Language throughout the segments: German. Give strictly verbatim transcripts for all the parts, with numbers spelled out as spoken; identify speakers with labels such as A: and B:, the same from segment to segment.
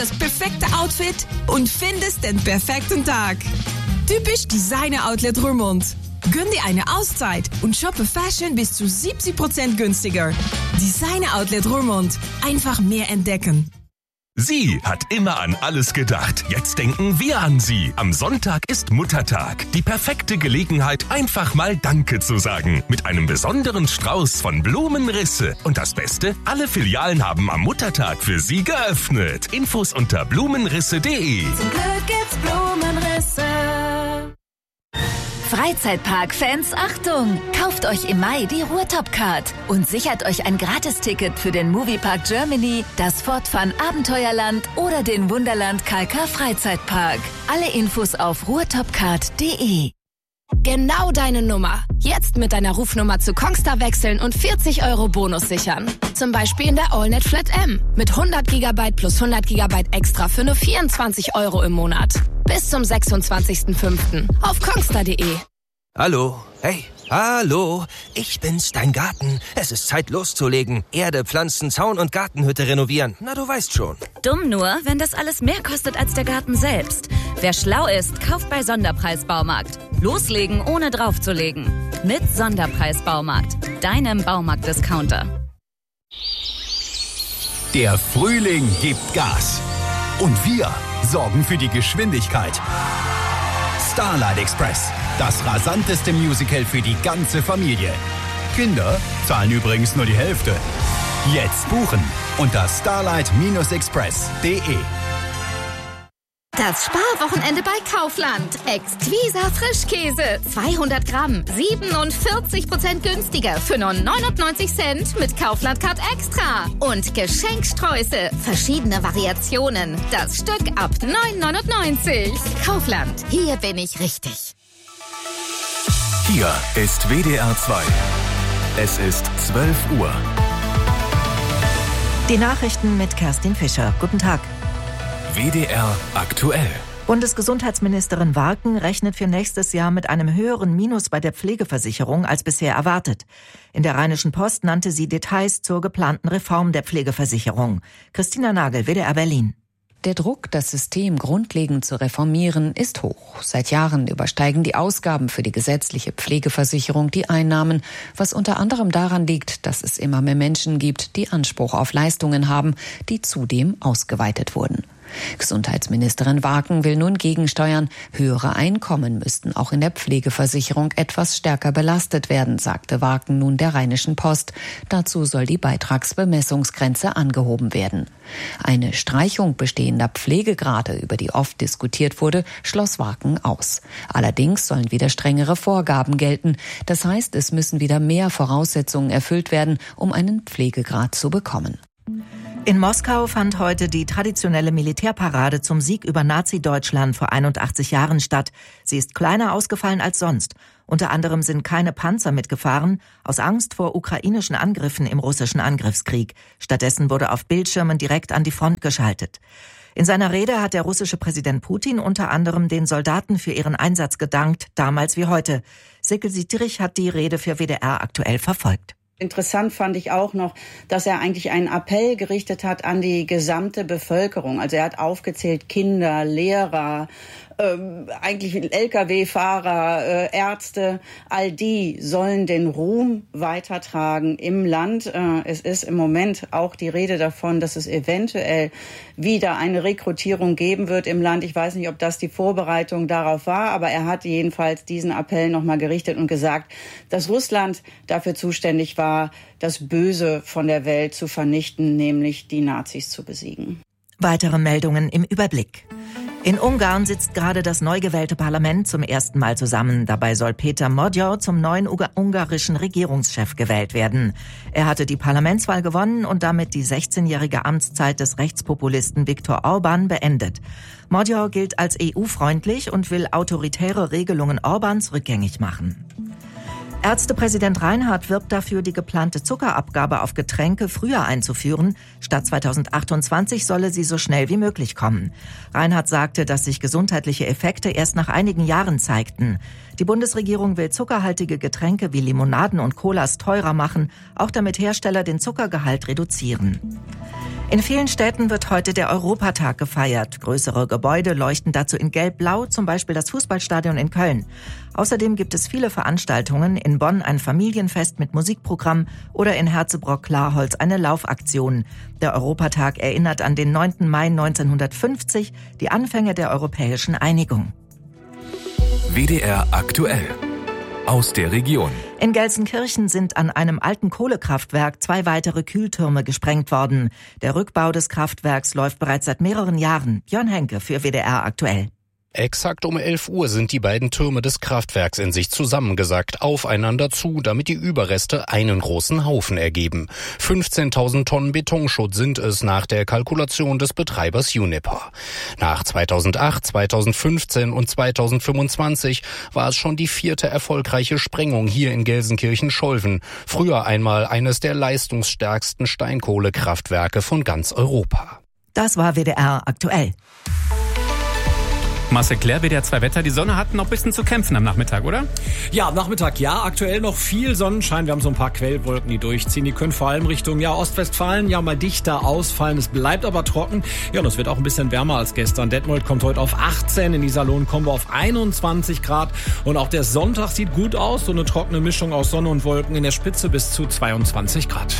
A: das perfekte Outfit und findest den perfekten Tag. Typisch Designer Outlet Roermond. Gönn dir eine Auszeit und shoppe Fashion bis zu siebzig Prozent günstiger. Designer Outlet Roermond. Einfach mehr entdecken.
B: Sie hat immer an alles gedacht. Jetzt denken wir an Sie. Am Sonntag ist Muttertag. Die perfekte Gelegenheit, einfach mal Danke zu sagen. Mit einem besonderen Strauß von Blumenrisse. Und das Beste, alle Filialen haben am Muttertag für Sie geöffnet. Infos unter blumenrisse punkt de.
C: Zum Glück gibt's Blumenrisse.
D: Freizeitpark-Fans, Achtung! Kauft euch im Mai die Ruhrtop-Card und sichert euch ein Gratisticket für den Moviepark Germany, das Fortfahren Abenteuerland oder den Wunderland K K Freizeitpark. Alle Infos auf ruhrtopcard punkt de.
E: Genau deine Nummer. Jetzt mit deiner Rufnummer zu Kongstar wechseln und vierzig Euro Bonus sichern. Zum Beispiel in der AllNet Flat M. Mit hundert Gigabyte plus hundert Gigabyte extra für nur vierundzwanzig Euro im Monat. Bis zum sechsundzwanzigsten fünften auf kongstar punkt de.
F: Hallo, hey, hallo, ich bin's, dein Garten. Es ist Zeit loszulegen. Erde, Pflanzen, Zaun und Gartenhütte renovieren. Na, du weißt schon.
D: Dumm nur, wenn das alles mehr kostet als der Garten selbst. Wer schlau ist, kauft bei Sonderpreis Baumarkt. Loslegen, ohne draufzulegen. Mit Sonderpreis Baumarkt, deinem Baumarkt-Discounter.
G: Der Frühling gibt Gas. Und wir sorgen für die Geschwindigkeit. Starlight Express, das rasanteste Musical für die ganze Familie. Kinder zahlen übrigens nur die Hälfte. Jetzt buchen unter starlight Express punkt de.
C: Das Sparwochenende bei Kaufland. Exquisa Frischkäse. zweihundert Gramm. siebenundvierzig Prozent günstiger. Für nur neunundneunzig Cent mit Kaufland Card Extra. Und Geschenksträuße. Verschiedene Variationen. Das Stück ab neun neunundneunzig. Kaufland. Hier bin ich richtig.
H: Hier ist W D R zwei. Es ist zwölf Uhr.
I: Die Nachrichten mit Kerstin Fischer. Guten Tag.
H: W D R aktuell.
I: Bundesgesundheitsministerin Warken rechnet für nächstes Jahr mit einem höheren Minus bei der Pflegeversicherung als bisher erwartet. In der Rheinischen Post nannte sie Details zur geplanten Reform der Pflegeversicherung. Christina Nagel, W D R Berlin.
J: Der Druck, das System grundlegend zu reformieren, ist hoch. Seit Jahren übersteigen die Ausgaben für die gesetzliche Pflegeversicherung die Einnahmen, was unter anderem daran liegt, dass es immer mehr Menschen gibt, die Anspruch auf Leistungen haben, die zudem ausgeweitet wurden. Gesundheitsministerin Warken will nun gegensteuern. Höhere Einkommen müssten auch in der Pflegeversicherung etwas stärker belastet werden, sagte Warken nun der Rheinischen Post. Dazu soll die Beitragsbemessungsgrenze angehoben werden. Eine Streichung bestehender Pflegegrade, über die oft diskutiert wurde, schloss Warken aus. Allerdings sollen wieder strengere Vorgaben gelten. Das heißt, es müssen wieder mehr Voraussetzungen erfüllt werden, um einen Pflegegrad zu bekommen.
I: In Moskau fand heute die traditionelle Militärparade zum Sieg über Nazi-Deutschland vor einundachtzig Jahren statt. Sie ist kleiner ausgefallen als sonst. Unter anderem sind keine Panzer mitgefahren, aus Angst vor ukrainischen Angriffen im russischen Angriffskrieg. Stattdessen wurde auf Bildschirmen direkt an die Front geschaltet. In seiner Rede hat der russische Präsident Putin unter anderem den Soldaten für ihren Einsatz gedankt, damals wie heute. Silke Dietrich hat die Rede für W D R aktuell verfolgt.
K: Interessant fand ich auch noch, dass er eigentlich einen Appell gerichtet hat an die gesamte Bevölkerung. Also er hat aufgezählt Kinder, Lehrer, ähm, eigentlich L K W-Fahrer, äh, Ärzte. All die sollen den Ruhm weitertragen im Land. Äh, es ist im Moment auch die Rede davon, dass es eventuell wieder eine Rekrutierung geben wird im Land. Ich weiß nicht, ob das die Vorbereitung darauf war, aber er hat jedenfalls diesen Appell nochmal gerichtet und gesagt, dass Russland dafür zuständig war, das Böse von der Welt zu vernichten, nämlich die Nazis zu besiegen.
I: Weitere Meldungen im Überblick. In Ungarn sitzt gerade das neu gewählte Parlament zum ersten Mal zusammen. Dabei soll Peter Magyar zum neuen ungarischen Regierungschef gewählt werden. Er hatte die Parlamentswahl gewonnen und damit die sechzehnjährige Amtszeit des Rechtspopulisten Viktor Orbán beendet. Magyar gilt als E U-freundlich und will autoritäre Regelungen Orbáns rückgängig machen. Ärztepräsident Reinhardt wirbt dafür, die geplante Zuckerabgabe auf Getränke früher einzuführen. Statt zweitausendachtundzwanzig solle sie so schnell wie möglich kommen. Reinhardt sagte, dass sich gesundheitliche Effekte erst nach einigen Jahren zeigten. Die Bundesregierung will zuckerhaltige Getränke wie Limonaden und Colas teurer machen, auch damit Hersteller den Zuckergehalt reduzieren. In vielen Städten wird heute der Europatag gefeiert. Größere Gebäude leuchten dazu in gelb-blau, zum Beispiel das Fußballstadion in Köln. Außerdem gibt es viele Veranstaltungen, in Bonn ein Familienfest mit Musikprogramm oder in Herzebrock-Klarholz eine Laufaktion. Der Europatag erinnert an den neunten Mai neunzehnhundertfünfzig, die Anfänge der europäischen Einigung.
H: W D R aktuell. Aus der Region.
I: In Gelsenkirchen sind an einem alten Kohlekraftwerk zwei weitere Kühltürme gesprengt worden. Der Rückbau des Kraftwerks läuft bereits seit mehreren Jahren. Björn Henke für W D R aktuell.
L: Exakt um elf Uhr sind die beiden Türme des Kraftwerks in sich zusammengesackt, aufeinander zu, damit die Überreste einen großen Haufen ergeben. fünfzehntausend Tonnen Betonschutt sind es nach der Kalkulation des Betreibers Uniper. Nach zweitausendacht, zweitausendfünfzehn und zweitausendfünfundzwanzig war es schon die vierte erfolgreiche Sprengung hier in Gelsenkirchen-Scholven. Früher einmal eines der leistungsstärksten Steinkohlekraftwerke von ganz Europa.
I: Das war W D R aktuell.
M: Marcel Claire, W D R zwei Wetter. Die Sonne hat noch ein bisschen zu kämpfen am Nachmittag, oder?
N: Ja, am Nachmittag ja. Aktuell noch viel Sonnenschein. Wir haben so ein paar Quellwolken, die durchziehen. Die können vor allem Richtung ja, Ostwestfalen ja mal dichter ausfallen. Es bleibt aber trocken. Ja, und es wird auch ein bisschen wärmer als gestern. Detmold kommt heute auf achtzehn. In Iserlohn kommen wir auf einundzwanzig Grad. Und auch der Sonntag sieht gut aus. So eine trockene Mischung aus Sonne und Wolken. In der Spitze bis zu zweiundzwanzig Grad.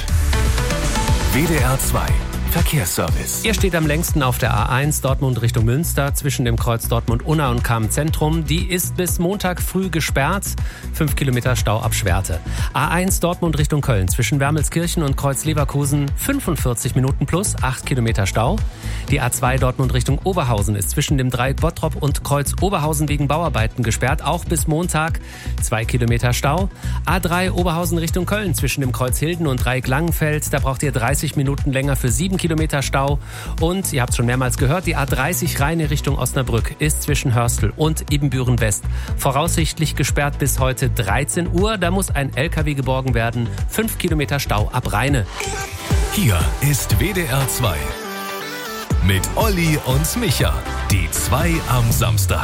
H: W D R zwei Verkehrsservice.
O: Ihr steht am längsten auf der A eins Dortmund Richtung Münster zwischen dem Kreuz Dortmund-Unna und Cham-Zentrum. Die ist bis Montag früh gesperrt. Fünf Kilometer Stau ab Schwerte. A eins Dortmund Richtung Köln zwischen Wermelskirchen und Kreuz Leverkusen fünfundvierzig Minuten plus, acht Kilometer Stau. Die A zwei Dortmund Richtung Oberhausen ist zwischen dem Dreieck Bottrop und Kreuz Oberhausen wegen Bauarbeiten gesperrt. Auch bis Montag zwei Kilometer Stau. A drei Oberhausen Richtung Köln zwischen dem Kreuz Hilden und Dreieck Langenfeld. Da braucht ihr dreißig Minuten länger für sieben Kilometer Stau. Und ihr habt schon mehrmals gehört, die A dreißig Rheine Richtung Osnabrück ist zwischen Hörstel und Ibbenbüren West voraussichtlich gesperrt bis heute dreizehn Uhr. Da muss ein L K W geborgen werden. fünf Kilometer Stau ab Rheine.
H: Hier ist W D R zwei mit Olli und Micha. Die zwei am Samstag.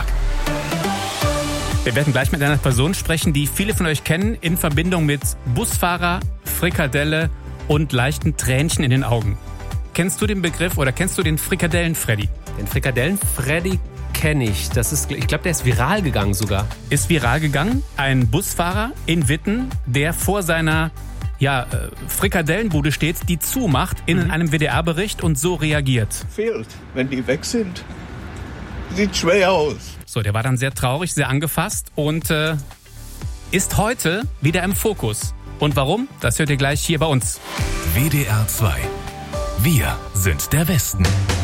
M: Wir werden gleich mit einer Person sprechen, die viele von euch kennen, in Verbindung mit Busfahrer, Frikadelle und leichten Tränchen in den Augen. Kennst du den Begriff oder kennst du den Frikadellen-Freddy?
O: Den Frikadellen-Freddy kenne ich. Das ist, ich glaube, der ist viral gegangen sogar.
M: Ist viral gegangen. Ein Busfahrer in Witten, der vor seiner ja, Frikadellenbude steht, die zumacht, in mhm. einem W D R-Bericht und so reagiert.
P: Fehlt, wenn die weg sind. Sieht schwer aus.
M: So, der war dann sehr traurig, sehr angefasst und äh, ist heute wieder im Fokus. Und warum? Das hört ihr gleich hier bei uns.
H: W D R zwei. Wir sind der Westen.